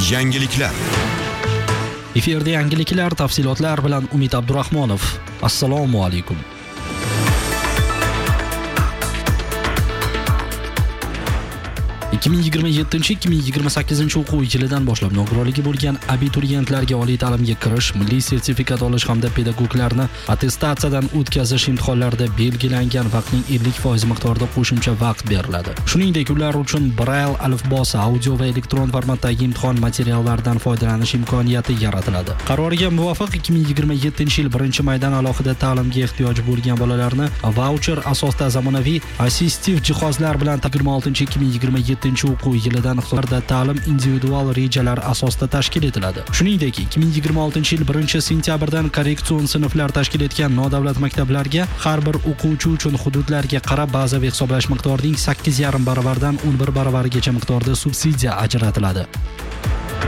Yangiliklar. Efirda yangiliklar tafsilotlar bilan Umid Abdurahmonov. Assalomu alaykum. 2027-2028 o'quv yilidan boshlab nogironligi bo'lgan abituriyentlarga oliy ta'limga kirish, milliy sertifikat olish hamda pedagoglarni attestatsiyadan o'tkazish imtihonlarida belgilangan vaqtning 50% miqdorida qo'shimcha vaqt beriladi. Shuningdek, ular uchun Braille alifbosi, audio va elektron formatdagi imtihon materiallaridan foydalanish imkoniyati yaratiladi. Qarorga muvofiq 2027-yil 1-maydan alohida ta'limga ehtiyoji bo'lgan bolalarni voucher asosida zamonaviy assistiv jihozlar bilan 26-2027 o'quv yilidan iqtisodda ta'lim individual rejalar asosida tashkil etiladi. Shuningdek, 2026-yil 1-sentyabrdan korreksion sinflar tashkil etgan nodavlat maktablarga har bir o'quvchi uchun hududlarga qarab bazaviy hisoblash miqdorining 8,5 baravardan 11 baravarigacha miqdorda subsidiya ajratiladi.